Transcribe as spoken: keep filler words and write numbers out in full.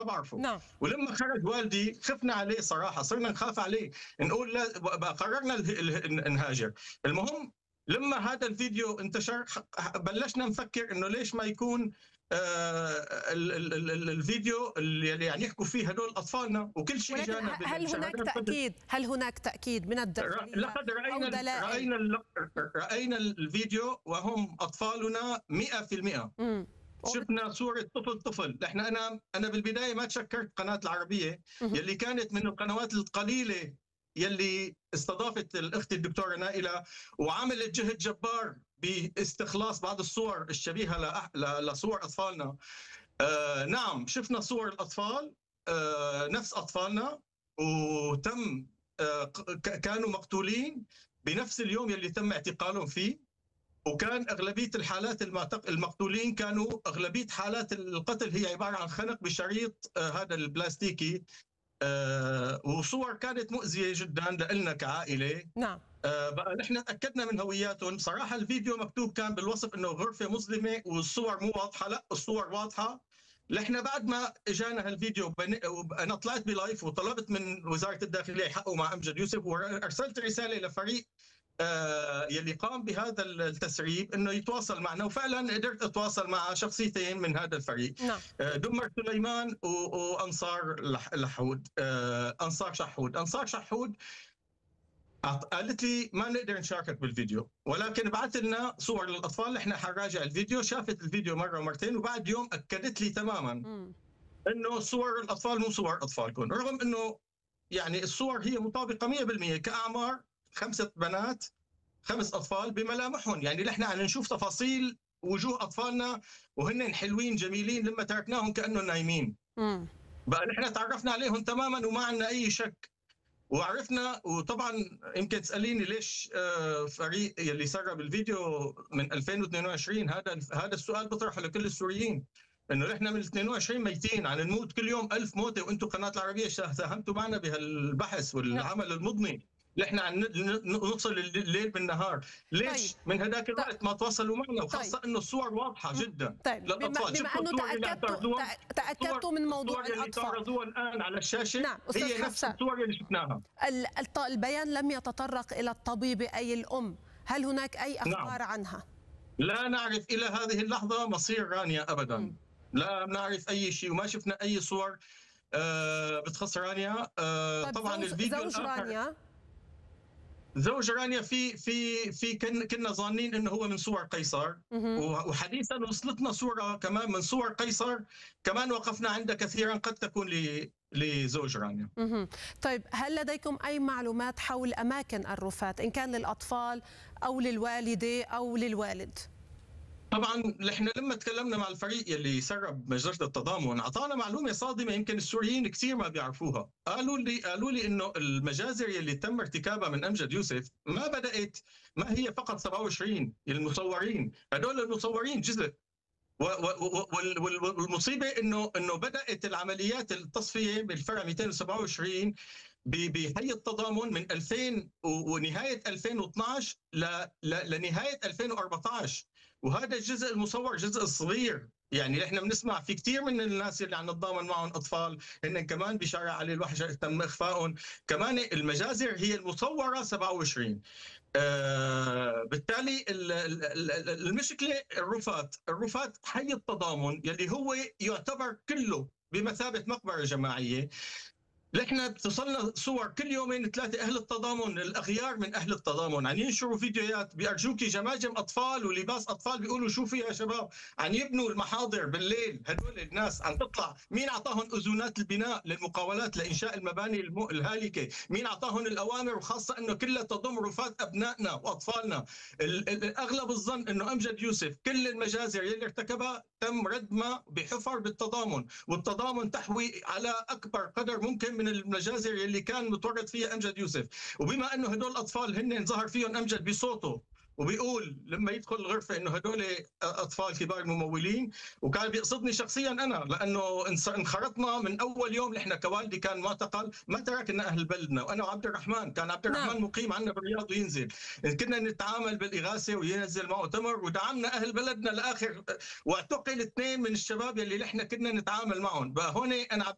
بعرفه. نعم. ولما خرج والدي خفنا عليه صراحه، صرنا نخاف عليه، نقول لا، بقى قررنا نهاجر. المهم لما هذا الفيديو انتشر بلشنا نفكر انه ليش ما يكون آه الفيديو اللي يعني يحكوا فيه هدول اطفالنا، وكل شيء جانا. هل هناك تاكيد هل هناك تاكيد من الداخليه لقد راينا راينا راينا الفيديو وهم اطفالنا مئة بالمئة. شفنا صورة طفل طفل. احنا انا انا بالبدايه ما تشكرت قناه العربيه يلي كانت من القنوات القليله يلي استضافت الاخت الدكتوره نائله وعملت جهد جبار باستخلاص بعض الصور الشبيهه لصور اطفالنا. آه نعم، شفنا صور الاطفال آه نفس اطفالنا، وتم آه كانوا مقتولين بنفس اليوم يلي تم اعتقالهم فيه. وكان أغلبية الحالات المقتولين كانوا أغلبية حالات القتل هي عبارة عن خنق بشريط آه هذا البلاستيكي. آه وصور كانت مؤذية جدا لنا كعائلة. نعم. آه بقى نحن تأكدنا من هوياتهم. صراحة الفيديو مكتوب كان بالوصف إنه غرفة مظلمة والصور مو واضحة. لا، الصور واضحة. نحن بعد ما اجانا هالفيديو انا طلعت بلايف وطلبت من وزارة الداخلية يحققوا مع امجد يوسف، وارسلت رسالة لفريق آه يلي قام بهذا التسريب انه يتواصل معنا، وفعلا قدرت اتواصل مع شخصيتين من هذا الفريق. نعم. آه دمر سليمان وانصار لحود. آه انصار شحود. انصار شحود قالت لي ما نقدر نشاركك بالفيديو، ولكن بعث لنا صور للاطفال. احنا حنراجع الفيديو. شافت الفيديو مره ومرتين، وبعد يوم اكدت لي تماما م. انه صور الاطفال مو صور اطفالكم، رغم انه يعني الصور هي مطابقه مئة بالمئة كاعمار. خمسه بنات، خمس اطفال بملامحهم، يعني نحن عم نشوف تفاصيل وجوه اطفالنا وهن حلوين جميلين لما تركناهم كانهم نايمين. م. بقى نحن تعرفنا عليهم تماما وما عندنا اي شك وعرفنا. وطبعا يمكن تساليني ليش فريق يلي سرب الفيديو من ألفين واثنين وعشرين، هذا هذا السؤال بطرحه لكل السوريين، انه نحن من اثنين وعشرين ميتين، عم نموت كل يوم ألف موته، وانتم قناه العربيه ساهمتوا معنا بهالبحث والعمل المضني. نحن عم نوصل الليل بالنهار. ليش طيب. من هذاك الوقت ما تواصلوا معنا، وخاصه طيب. انه الصور واضحه جدا طيب. للاطفال. بما انه تاكدتوا تاكدتوا من موضوع الصور الاطفال اللي تعرضوها الان على الشاشه نعم. هي نفس الصور اللي شفناها. البيان لم يتطرق الى الطبيبه اي الام، هل هناك اي اخبار نعم. عنها؟ لا نعرف الى هذه اللحظه مصير رانيا ابدا. م. لا نعرف اي شيء، وما شفنا اي صور آه بتخص رانيا. آه طيب طبعا زوج الفيديو زوج رانيا زوج رانيا في في في كنا ظانين انه هو من صور قيصر، وحديثا وصلتنا صوره كمان من صور قيصر، كمان وقفنا عندها كثيرا، قد تكون لزوج رانيا. طيب هل لديكم اي معلومات حول اماكن الرفات ان كان للاطفال او للوالده او للوالد؟ طبعا نحن لما تكلمنا مع الفريق يلي سرب مجزرة التضامن اعطانا معلومه صادمه يمكن السوريين كثير ما بيعرفوها. قالوا لي قالوا لي انه المجازر يلي تم ارتكابها من امجد يوسف ما بدات ما هي فقط سبعة وعشرين المصورين، هدول المصورين جزء، والمصيبه انه انه بدات العمليات التصفيه بالفرع مئتين وسبعة وعشرين بحي التضامن من ألفين ونهايه ألفين واثنعش لنهايه ألفين وأربعة عشر، وهذا الجزء المصور جزء صغير. يعني احنا بنسمع في كثير من الناس اللي عم نتضامن معهم اطفال هن كمان بشارع علي الوحشه تم اخفائهم. كمان المجازر هي المصوره سبعة وعشرين. آه بالتالي المشكله الرفات الرفات حي التضامن يلي هو يعتبر كله بمثابه مقبره جماعيه. نحن بتصلنا صور كل يومين ثلاثه اهل التضامن الاغيار من اهل التضامن عم ينشروا فيديوهات بيرجوكي جماجم اطفال ولباس اطفال، بيقولوا شوفوا يا شباب عم يبنوا المحاضر بالليل. هدول الناس عم تطلع، مين اعطاهم اذونات البناء للمقاولات لانشاء المباني الهالكه؟ مين اعطاهم الاوامر؟ وخاصه انه كلها تضم رفات ابنائنا واطفالنا. اغلب الظن انه امجد يوسف كل المجازر اللي ارتكبها تم ردمها بحفر بالتضامن، والتضامن تحوي على اكبر قدر ممكن من المجازر اللي كان متورط فيها امجد يوسف. وبما انه هدول الاطفال هن ظهر فيهم امجد بصوته وبيقول لما يدخل الغرفه انه هدول اطفال كبار ممولين، وكان بيقصدني شخصيا انا لانه انخرطنا من اول يوم. نحن كوالدي كان معتقل ما تركنا اهل بلدنا، وانا وعبد الرحمن كان عبد الرحمن نعم. مقيم عندنا بالرياض وينزل، كنا نتعامل بالاغاثه وينزل معه تمر، ودعمنا اهل بلدنا لاخر، واعتقل اثنين من الشباب يلي نحن كنا نتعامل معهم. بقى هون انا